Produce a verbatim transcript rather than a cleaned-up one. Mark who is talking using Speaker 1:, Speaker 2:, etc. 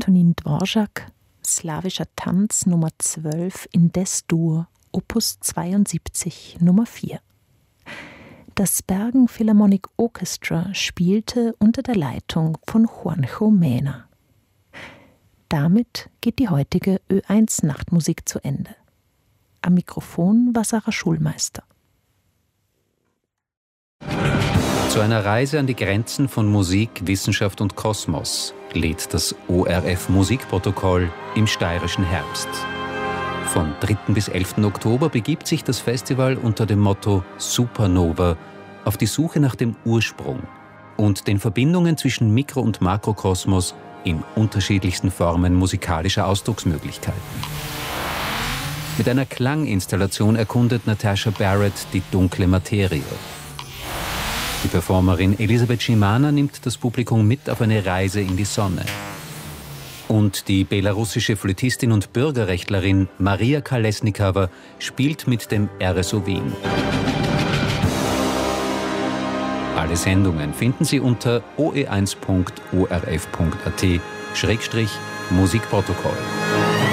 Speaker 1: Antonin Dvorak, Slawischer Tanz Nummer zwölf in Des-Dur, Opus zweiundsiebzig, Nummer vier. Das Bergen Philharmonic Orchestra spielte unter der Leitung von Juanjo Mena. Damit geht die heutige Ö eins Nachtmusik zu Ende. Am Mikrofon war Sarah Schulmeister.
Speaker 2: Zu einer Reise an die Grenzen von Musik, Wissenschaft und Kosmos lädt das O R F Musikprotokoll im steirischen Herbst. Vom dritten bis elften Oktober begibt sich das Festival unter dem Motto Supernova auf die Suche nach dem Ursprung und den Verbindungen zwischen Mikro- und Makrokosmos in unterschiedlichsten Formen musikalischer Ausdrucksmöglichkeiten. Mit einer Klanginstallation erkundet Natasha Barrett die dunkle Materie. Die Performerin Elisabeth Schimana nimmt das Publikum mit auf eine Reise in die Sonne. Und die belarussische Flötistin und Bürgerrechtlerin Maria Kalesnikava spielt mit dem R S O Wien. Alle Sendungen finden Sie unter o e eins punkt o r f punkt a t Schrägstrich Musikprotokoll.